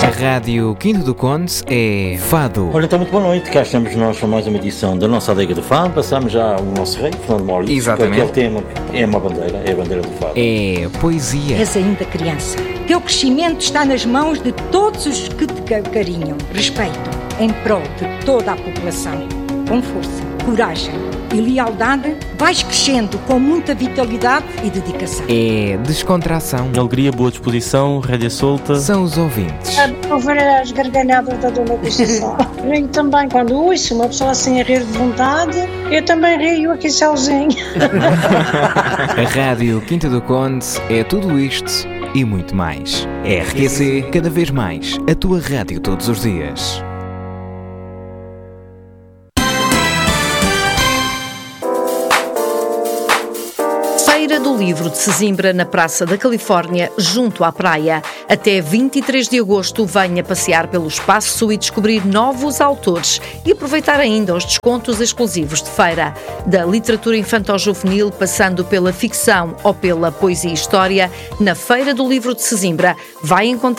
A Rádio Quinto do Conde é Fado. Olha, então muito boa noite, cá estamos nós para mais uma edição da nossa Adega do Fado. Passamos já o nosso rei, Fernando Maurício. Exatamente. Aquele tema é uma bandeira, é a bandeira do Fado. É poesia. És ainda criança. Teu crescimento está nas mãos de todos os que te acarinham, respeitam, em prol de toda a população. Com força, coragem e lealdade, vais crescendo com muita vitalidade e dedicação. É descontração. Alegria, boa disposição, rédea solta. São os ouvintes. Ouvir as gargalhadas da Dona Conceição. Rio também, quando ouço uma pessoa assim a rir de vontade, eu também rio aqui sozinho. A Rádio Quinta do Conde é tudo isto e muito mais. RQC, cada vez mais, a tua rádio todos os dias. Feira do Livro de Sesimbra, na Praça da Califórnia, junto à praia. Até 23 de agosto, venha passear pelo espaço e descobrir novos autores e aproveitar ainda os descontos exclusivos de feira. Da literatura infantil-juvenil, passando pela ficção ou pela poesia e história, na Feira do Livro de Sesimbra, vai encontrar